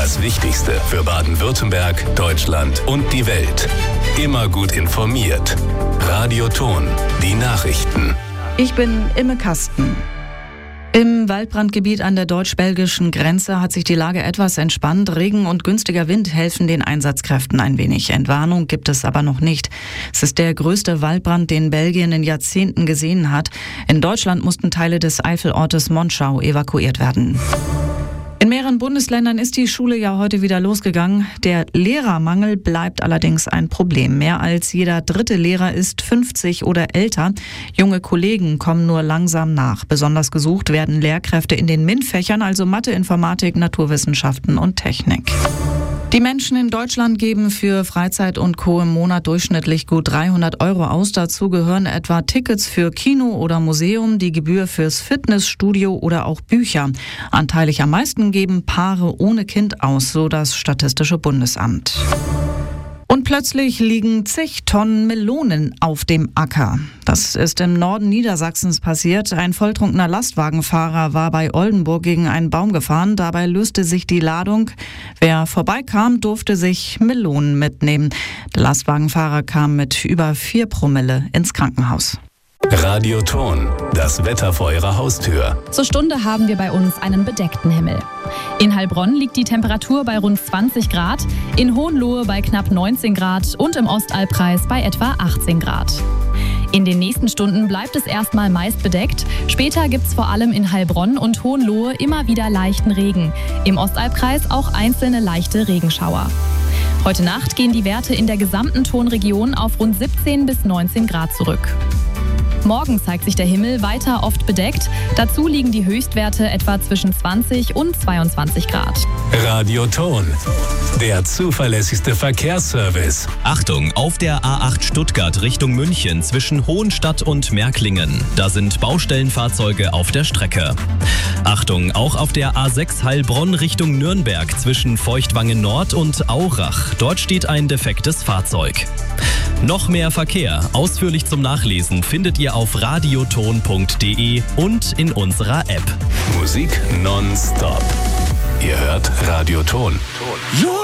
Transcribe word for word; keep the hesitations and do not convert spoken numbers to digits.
Das Wichtigste für Baden-Württemberg, Deutschland und die Welt. Immer gut informiert. Radio Thon, die Nachrichten. Ich bin Imme Kasten. Im Waldbrandgebiet an der deutsch-belgischen Grenze hat sich die Lage etwas entspannt. Regen und günstiger Wind helfen den Einsatzkräften ein wenig. Entwarnung gibt es aber noch nicht. Es ist der größte Waldbrand, den Belgien in Jahrzehnten gesehen hat. In Deutschland mussten Teile des Eifelortes Monschau evakuiert werden. In mehreren Bundesländern ist die Schule ja heute wieder losgegangen. Der Lehrermangel bleibt allerdings ein Problem. Mehr als jeder dritte Lehrer ist fünfzig oder älter. Junge Kollegen kommen nur langsam nach. Besonders gesucht werden Lehrkräfte in den MINT-Fächern, also Mathe, Informatik, Naturwissenschaften und Technik. Die Menschen in Deutschland geben für Freizeit und Co. im Monat durchschnittlich gut dreihundert Euro aus. Dazu gehören etwa Tickets für Kino oder Museum, die Gebühr fürs Fitnessstudio oder auch Bücher. Anteilig am meisten geben Paare ohne Kind aus, so das Statistische Bundesamt. Und plötzlich liegen zig Tonnen Melonen auf dem Acker. Das ist im Norden Niedersachsens passiert. Ein volltrunkener Lastwagenfahrer war bei Oldenburg gegen einen Baum gefahren. Dabei löste sich die Ladung. Wer vorbeikam, durfte sich Melonen mitnehmen. Der Lastwagenfahrer kam mit über vier Promille ins Krankenhaus. Radio Thon, das Wetter vor Ihrer Haustür. Zur Stunde haben wir bei uns einen bedeckten Himmel. In Heilbronn liegt die Temperatur bei rund zwanzig Grad, in Hohenlohe bei knapp neunzehn Grad und im Ostalbkreis bei etwa achtzehn Grad. In den nächsten Stunden bleibt es erstmal meist bedeckt. Später gibt es vor allem in Heilbronn und Hohenlohe immer wieder leichten Regen. Im Ostalbkreis auch einzelne leichte Regenschauer. Heute Nacht gehen die Werte in der gesamten Thonregion auf rund siebzehn bis neunzehn Grad zurück. Morgen zeigt sich der Himmel weiter oft bedeckt. Dazu liegen die Höchstwerte etwa zwischen zwanzig und zweiundzwanzig Grad. Radio Thon, der zuverlässigste Verkehrsservice. Achtung, auf der A acht Stuttgart Richtung München zwischen Hohenstadt und Märklingen. Da sind Baustellenfahrzeuge auf der Strecke. Achtung, auch auf der A sechs Heilbronn Richtung Nürnberg zwischen Feuchtwangen Nord und Aurach. Dort steht ein defektes Fahrzeug. Noch mehr Verkehr, ausführlich zum Nachlesen, findet ihr auf radioton punkt de und in unserer App. Musik nonstop. Ihr hört Radio Thon.